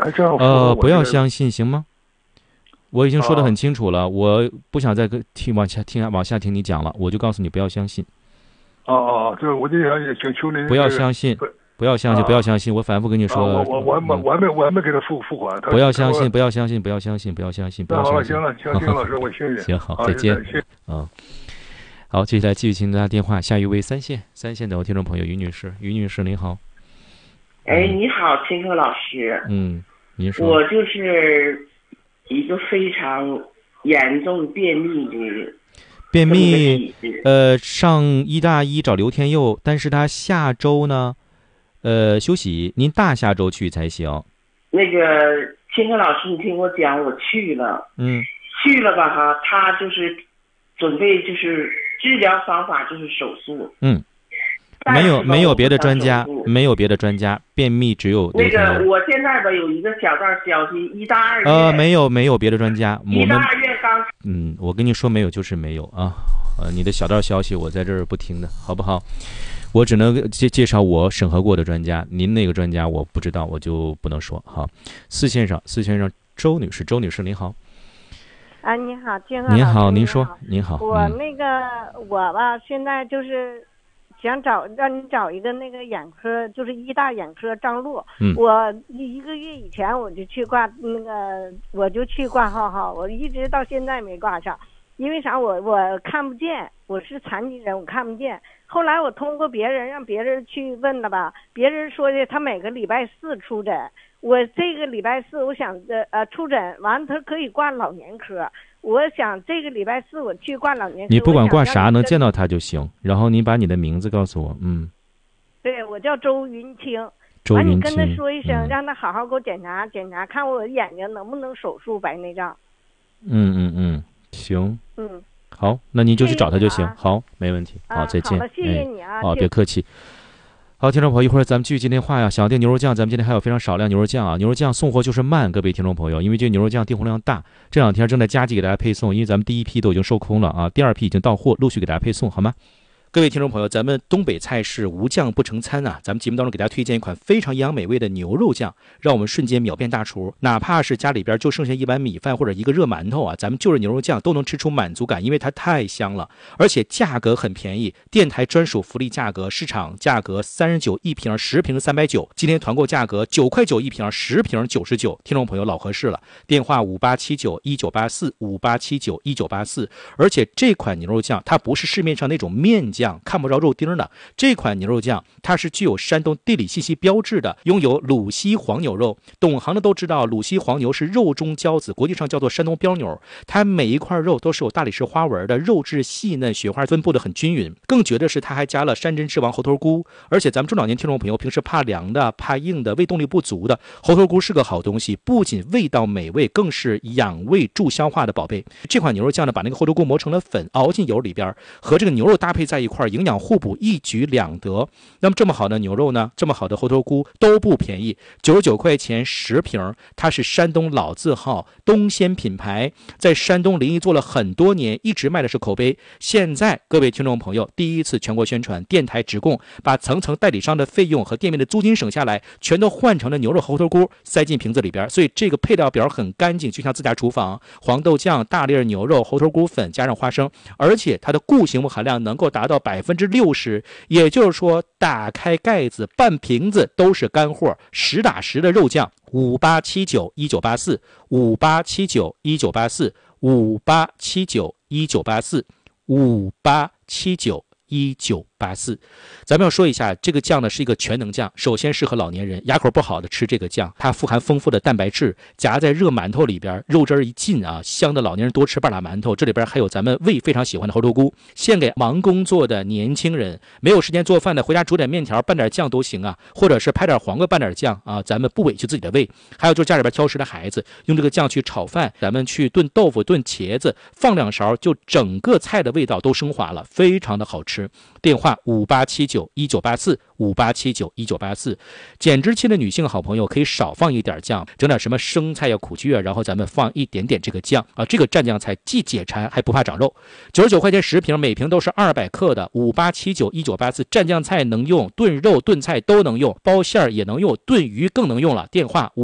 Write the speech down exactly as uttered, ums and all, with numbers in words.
还正好符合呃， 我不要这个相信，行吗？我已经说得很清楚了，我不想再跟听往下听往下听你讲了，我就告诉你不要相信。 哦哦哦，这我就想请求您不要这个相信， 不不要相信， 啊不要相信，我反复跟你啊， 说了， 我我我还没嗯， 我还没我还没我还没给他付付款，他不要相信， 他不要相信，不要相信，不要相信，不那好了， 要相信。 行了，行行，老师，我谢谢。 行，好， 好， 再见。 谢谢。 嗯，好，接下来继续请大家电话，下一位三线，三线的听众朋友于女士，于女士您好。 哎，你好，陈科老师。 嗯，您说。 我就是一个非常严重便秘的。 便秘，呃，上医大医找刘天佑，但是他下周呢，呃，休息，您大下周去才行。 那个青科老师，你听我讲，我去了， 嗯， 去了吧哈，他就是准备就是治疗方法就是手术， 嗯，没有没有别的专家，没有别的专家，便秘只有那个我现在吧有一个小道消息，医大二院呃没有没有别的专家， 医大二院刚嗯，我跟你说没有就是没有啊，呃，你的小道消息我在这儿不听的，好不好？我只能介介绍我审核过的专家，您那个专家我不知道，我就不能说。好，四线上，四线上，周女士，周女士您好。 啊，你好，金鹤老师。您好， 您说，您好。 我那个、嗯、我吧，现在就是想找让你找一个那个眼科，就是医大眼科张璐。 嗯。 我一个月以前我就去挂那个，我就去挂号哈，我一直到现在没挂上。因为啥？我我看不见，我是残疾人，我看不见。后来我通过别人让别人去问了吧，别人说的他每个礼拜四出诊，我这个礼拜四我想呃呃出诊完，他可以挂老年科，我想这个礼拜四我去挂老年科。 你不管挂啥，能见到他就行。然后你把你的名字告诉我，嗯。 对，我叫周云清。 周云清。 完你跟他说一声， 嗯、 让他好好给我检查检查，看我眼睛能不能手术白内障。 嗯嗯嗯。行， 嗯， 好，那您就去找他就行。 啊、 好，没问题。 好， 再见。 好，谢谢你啊。 好、哎哦，别客气。好，听众朋友，一会儿咱们继续接电话呀。想要订牛肉酱，咱们今天还有非常少量牛肉酱啊。牛肉酱送货就是慢，各位听众朋友，因为这牛肉酱订货量大，这两天正在加急给大家配送，因为咱们第一批都已经售空了啊，第二批已经到货，陆续给大家配送，好吗？各位听众朋友，咱们东北菜是无酱不成餐啊！咱们节目当中给大家推荐一款非常营养美味的牛肉酱，让我们瞬间秒变大厨。哪怕是家里边就剩下一碗米饭或者一个热馒头啊，咱们就着牛肉酱都能吃出满足感，因为它太香了，而且价格很便宜。电台专属福利价格，市场价格三十九一瓶，十瓶三百九，今天团购价格九块九一瓶，十瓶九十九。听众朋友老合适了，电话五八七九一九八四五八七九一九八四。而且这款牛肉酱它不是市面上那种面酱。看不着肉丁的这款牛肉酱，它是具有山东地理信息标志的，拥有鲁西黄牛肉。懂行的都知道，鲁西黄牛是肉中骄子，国际上叫做山东标牛。它每一块肉都是有大理石花纹的，肉质细嫩，雪花分布的很均匀。更绝的是，它还加了山珍之王猴头菇。而且咱们中老年听众朋友平时怕凉的、怕硬的、胃动力不足的，猴头菇是个好东西，不仅味道美味，更是养胃助消化的宝贝。这款牛肉酱呢，把那个猴头菇磨成了粉，熬进油里边，和这个牛肉搭配在一块，营养互补，一举两得。那么这么好的牛肉呢，这么好的猴头菇都不便宜，九十九块钱十瓶。它是山东老字号东鲜品牌，在山东临沂做了很多年，一直卖的是口碑。现在各位听众朋友第一次全国宣传，电台直供，把层层代理商的费用和店面的租金省下来，全都换成了牛肉猴头菇，塞进瓶子里边。所以这个配料表很干净，就像自家厨房。黄豆酱、大粒牛肉、猴头菇粉加上花生，而且它的固形物含量能够达到百分之六十，也就是说打开盖子半瓶子都是干货，实打实的肉酱。五八七九一九八四五八七九一九八四五八七九一九八四五八七九一九八四。咱们要说一下，这个酱呢是一个全能酱，首先适合老年人，牙口不好的吃这个酱，它富含丰富的蛋白质，夹在热馒头里边，肉汁一进啊，香的老年人多吃半拉馒头。这里边还有咱们胃非常喜欢的猴头菇，献给忙工作的年轻人，没有时间做饭的，回家煮点面条拌点酱都行啊，或者是拍点黄瓜拌点酱啊，咱们不委屈自己的胃。还有就是家里边挑食的孩子，用这个酱去炒饭，咱们去炖豆腐、炖茄子，放两勺，就整个菜的味道都升华了，非常的好吃。电话五八七九一九八四五八七九一九八四。减脂期的女性好朋友可以少放一点酱，整点什么生菜呀、苦苣啊，然后咱们放一点点这个酱啊，这个蘸酱菜既解馋还不怕长肉。九十九块钱十瓶，每瓶都是二百克的。五八七九一九八四，蘸酱菜能用，炖肉炖菜都能用，包馅儿也能用，炖鱼更能用了。电话